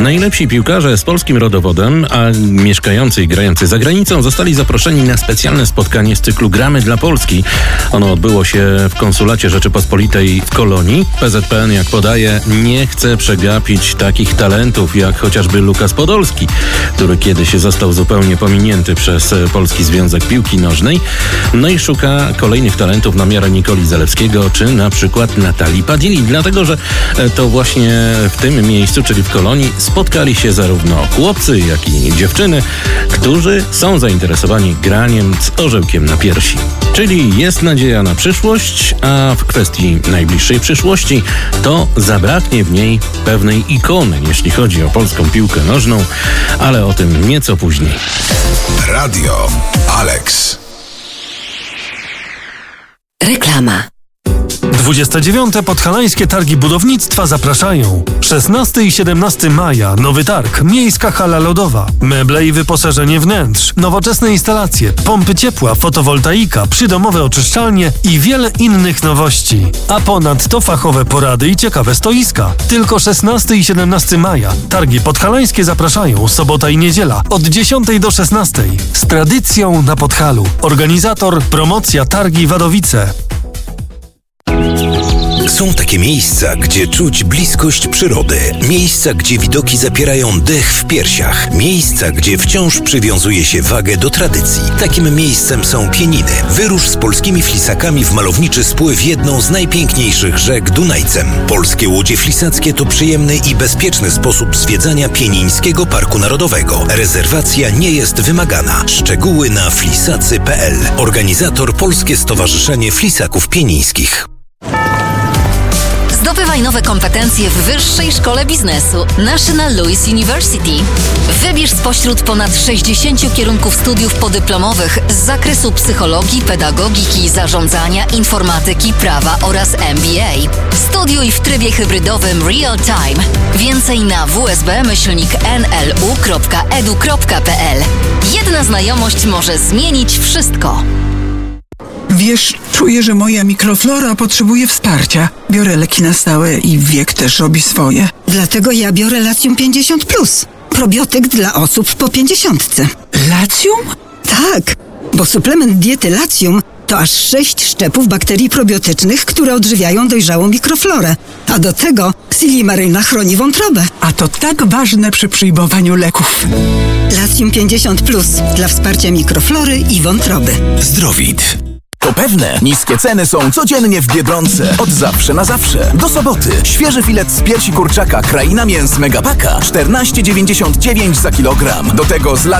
Najlepsi piłkarze z polskim rodowodem, a mieszkający i grający za granicą, zostali zaproszeni na specjalne spotkanie z cyklu Gramy dla Polski. Ono odbyło się w Konsulacie Rzeczypospolitej w Kolonii. PZPN, jak podaje, nie chce przegapić takich talentów jak chociażby Lukas Podolski, który kiedyś został zupełnie pominięty przez Polski Związek Piłki Nożnej. No i szuka kolejnych talentów na miarę Nikoli Zalewskiego, czy na przykład Natalii Padili, dlatego że to właśnie w tym miejscu, czyli w Kolonii, spotkali się zarówno chłopcy, jak i dziewczyny, którzy są zainteresowani graniem z orzełkiem na piersi. Czyli jest nadzieja na przyszłość, a w kwestii najbliższej przyszłości to zabraknie w niej pewnej ikony, jeśli chodzi o polską piłkę nożną, ale o tym nieco później. Radio Alex. Reklama. 29. Podhalańskie Targi Budownictwa zapraszają. 16 i 17 maja nowy targ, miejska hala lodowa, meble i wyposażenie wnętrz, nowoczesne instalacje, pompy ciepła, fotowoltaika, przydomowe oczyszczalnie i wiele innych nowości. A ponadto fachowe porady i ciekawe stoiska. Tylko 16 i 17 maja. Targi Podhalańskie zapraszają. Sobota i niedziela od 10 do 16. Z tradycją na Podhalu. Organizator Promocja Targi Wadowice. Są takie miejsca, gdzie czuć bliskość przyrody. Miejsca, gdzie widoki zapierają dech w piersiach. Miejsca, gdzie wciąż przywiązuje się wagę do tradycji. Takim miejscem są Pieniny. Wyrusz z polskimi flisakami w malowniczy spływ jedną z najpiękniejszych rzek Dunajcem. Polskie łodzie flisackie to przyjemny i bezpieczny sposób zwiedzania Pienińskiego Parku Narodowego. Rezerwacja nie jest wymagana. Szczegóły na flisacy.pl. Organizator Polskie Stowarzyszenie Flisaków Pienińskich. Zdobywaj nowe kompetencje w Wyższej Szkole Biznesu National Louis University. Wybierz spośród ponad 60 kierunków studiów podyplomowych z zakresu psychologii, pedagogiki, zarządzania, informatyki, prawa oraz MBA. Studiuj w trybie hybrydowym Real Time. Więcej na wsb-nlu.edu.pl. Jedna znajomość może zmienić wszystko. Wiesz, czuję, że moja mikroflora potrzebuje wsparcia. Biorę leki na stałe i wiek też robi swoje. Dlatego ja biorę Latium 50+. Probiotyk dla osób po 50. Latium? Tak, bo suplement diety Latium to aż 6 szczepów bakterii probiotycznych, które odżywiają dojrzałą mikroflorę. A do tego Silimaryna chroni wątrobę. A to tak ważne przy przyjmowaniu leków. Latium 50+ dla wsparcia mikroflory i wątroby. Zdrowit. To pewne, niskie ceny są codziennie w Biedronce. Od zawsze na zawsze. Do soboty. Świeży filet z piersi kurczaka Kraina Mięs Megapaka 14,99 za kilogram. Do tego z